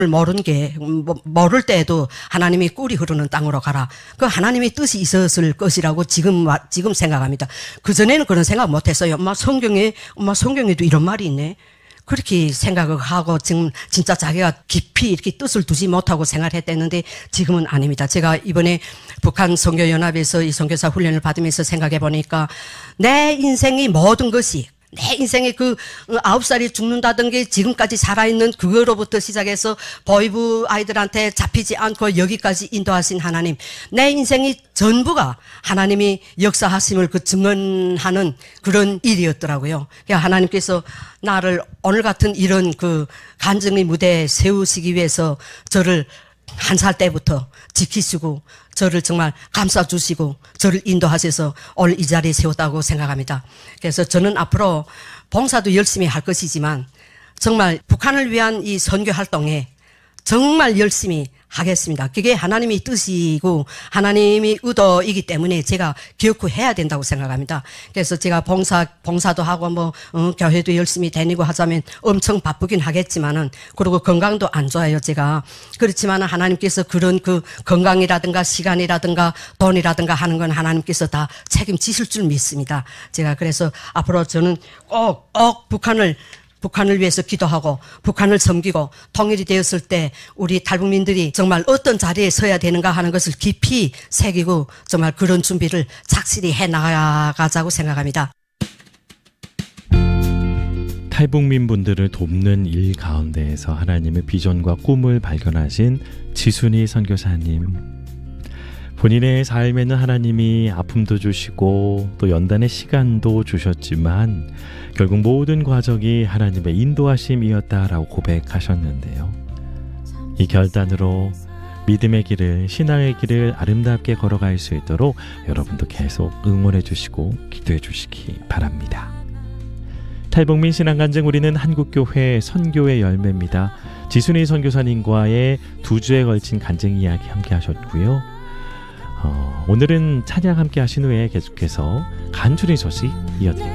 모르는 게 모를 때에도 하나님이 꿀이 흐르는 땅으로 가라. 그 하나님의 뜻이 있었을 것이라고 지금 생각합니다. 그전에는 그런 생각 못했어요. 성경에도 이런 말이 있네. 그렇게 생각을 하고 지금 진짜 자기가 깊이 이렇게 뜻을 두지 못하고 생활했댔는데 지금은 아닙니다. 제가 이번에 북한 선교연합에서 이 선교사 훈련을 받으면서 생각해 보니까 내 인생의 모든 것이 내 인생에 9살이 죽는다던 게 지금까지 살아있는 그거로부터 시작해서 보이부 아이들한테 잡히지 않고 여기까지 인도하신 하나님, 내 인생이 전부가 하나님이 역사하심을 증언하는 그런 일이었더라고요. 그러니까 하나님께서 나를 오늘 같은 이런 간증의 무대에 세우시기 위해서 저를 1살 때부터 지키시고 저를 정말 감싸주시고 저를 인도하셔서 오늘 이 자리에 세웠다고 생각합니다. 그래서 저는 앞으로 봉사도 열심히 할 것이지만 정말 북한을 위한 이 선교 활동에 정말 열심히 하겠습니다. 그게 하나님의 뜻이고 하나님의 의도이기 때문에 제가 기어코 해야 된다고 생각합니다. 그래서 제가 봉사도 하고 교회도 열심히 다니고 하자면 엄청 바쁘긴 하겠지만은, 그리고 건강도 안 좋아요, 제가. 그렇지만 하나님께서 그런 건강이라든가 시간이라든가 돈이라든가 하는 건 하나님께서 다 책임지실 줄 믿습니다. 제가 그래서 앞으로 저는 꼭 북한을 위해서 기도하고 북한을 섬기고 통일이 되었을 때 우리 탈북민들이 정말 어떤 자리에 서야 되는가 하는 것을 깊이 새기고 정말 그런 준비를 착실히 해나가자고 생각합니다. 탈북민분들을 돕는 일 가운데에서 하나님의 비전과 꿈을 발견하신 지순이 선교사님, 본인의 삶에는 하나님이 아픔도 주시고 또 연단의 시간도 주셨지만 결국 모든 과정이 하나님의 인도하심이었다라고 고백하셨는데요. 이 결단으로 믿음의 길을, 신앙의 길을 아름답게 걸어갈 수 있도록 여러분도 계속 응원해 주시고 기도해 주시기 바랍니다. 탈북민 신앙간증, 우리는 한국교회 선교의 열매입니다. 지순이 선교사님과의 2주에 걸친 간증 이야기 함께 하셨고요. 오늘은 찬양 함께 하신 후에 계속해서 간추린 소식 이어드립니다.